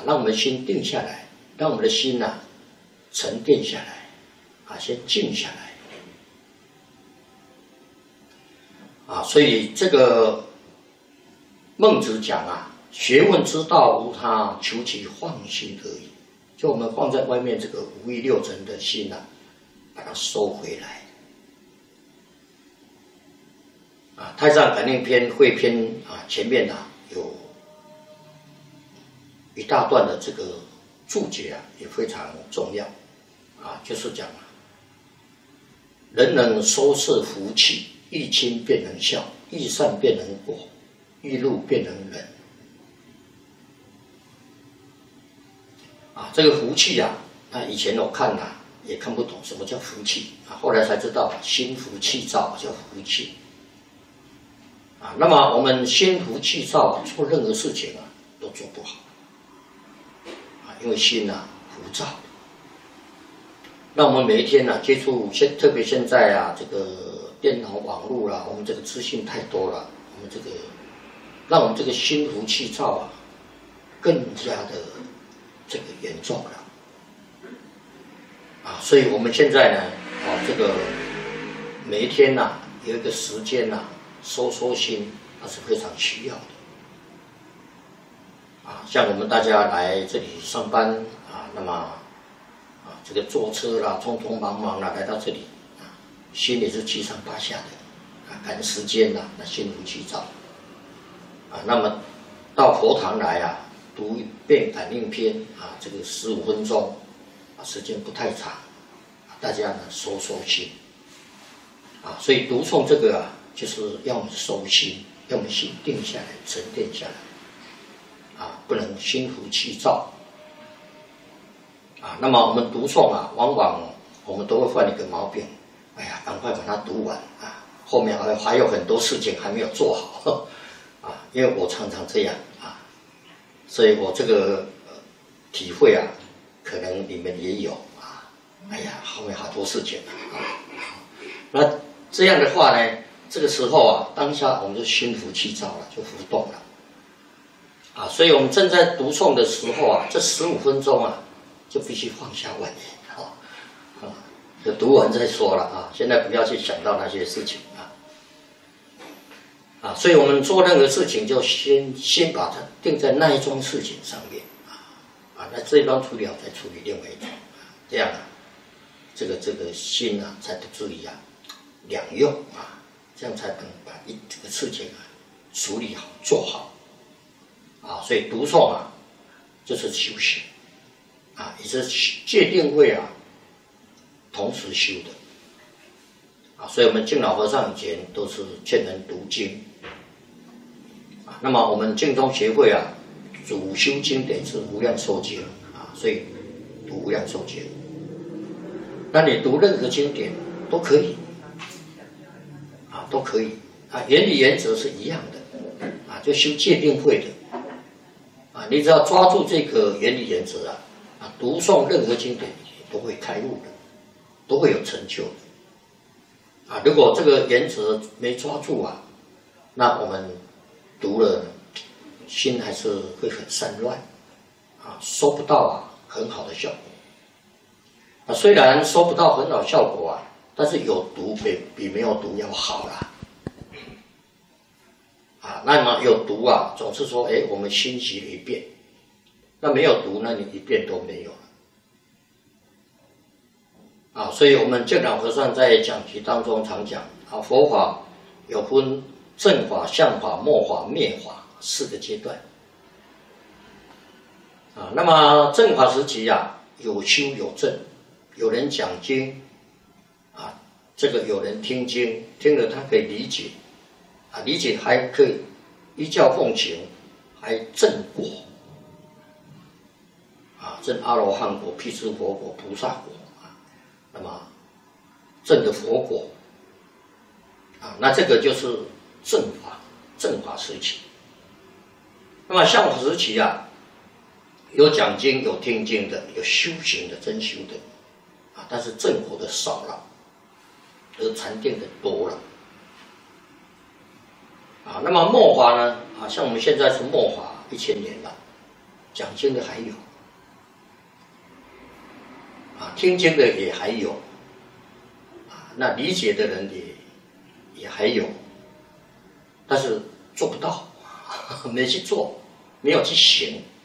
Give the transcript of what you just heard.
让我们心定下来，让我们的心沉淀下来，先静下来。所以这个孟子讲学问之道无他，求其放心而已。就我们放在外面这个五欲六尘的心把它收回来。太上感应篇汇篇前面有一大段的这个注解也非常重要就是讲人能收摄福气，欲亲便能孝，欲善便能果，欲怒便能忍。这个福气以前我看也看不懂什么叫福气后来才知道心浮气躁叫福气那么我们心浮气躁做任何事情都做不好因为心浮躁。那我们每一天接触特别现在这个电脑网络我们这个资讯太多了，我们这个让我们这个心浮气躁更加的这个严重了所以我们现在呢这个每一天有一个时间收心那是非常需要的像我们大家来这里上班那么这个坐车匆匆忙忙来到这里心里是七上八下的赶时间那心浮气躁那么到佛堂来读一遍感应篇这个15分钟时间不太长大家收心所以读诵这个就是要我们收心，要我们心定下来沉淀下来不能心浮气躁那么我们读诵往往我们都会犯一个毛病，哎呀赶快把它读完后面还有很多事情还没有做好因为我常常这样所以我这个体会可能你们也有哎呀后面好多事情那这样的话呢，这个时候当下我们就心浮气躁了，就浮动了所以我们正在读诵的时候这15分钟就必须放下万念就读完再说了现在不要去想到那些事情所以我们做任何事情就先把它定在那一桩事情上面那这一桩处理好再处理另外一桩这样这个心才不至于两用这样才能把这个事情处理好做好所以读诵就是修行也是戒定慧同时修的所以我们敬老和尚以前都是劝人读经那么我们净宗协会主修经典是无量寿经所以读无量寿经。那你读任何经典都可以都可以原理原则是一样的就修戒定慧的你只要抓住这个原理原则读诵任何经典都会开悟的，都会有成就的如果这个原则没抓住那我们读了心还是会很散乱收不到很好的效果虽然收不到很好效果但是有读比没有读要好啦那么有读总是说我们欣习了一遍，那没有读那你一遍都没有了所以我们净老和尚在讲题当中常讲佛法有分正法、相法、末法、灭法4个阶段那么正法时期有修有证，有人讲经这个有人听经，听了他可以理解理解还可以依教奉行，还证果证阿罗汉果、辟支佛果、菩萨果那么证的佛果那这个就是正法时期。那么相法时期有讲经有听经的，有修行的真修的但是正果的少了，而禅定的多了那么末法呢像我们现在是末法1000年了讲经的还有，啊，听经的也还有，啊，那理解的人也还有，但是做不到，没去做，没有去行。